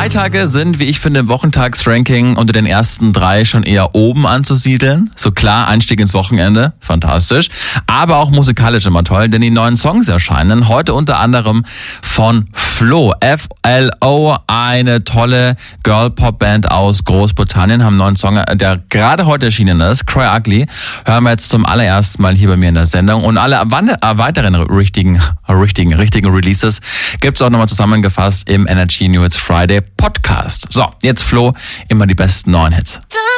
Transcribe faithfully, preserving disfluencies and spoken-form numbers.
Freitage sind, wie ich finde, im Wochentagsranking unter den ersten drei schon eher oben anzusiedeln. So klar, Einstieg ins Wochenende, fantastisch. Aber auch musikalisch immer toll, denn die neuen Songs erscheinen. Heute unter anderem von Flo, F L O, eine tolle Girl-Pop-Band aus Großbritannien, haben einen neuen Song, der gerade heute erschienen ist, Cry Ugly. Hören wir jetzt zum allerersten Mal hier bei mir in der Sendung. Und alle weiteren richtigen, richtigen, richtigen Releases gibt's auch nochmal zusammengefasst im Energy New Hits Friday Podcast. So, jetzt Flo, immer die besten neuen Hits.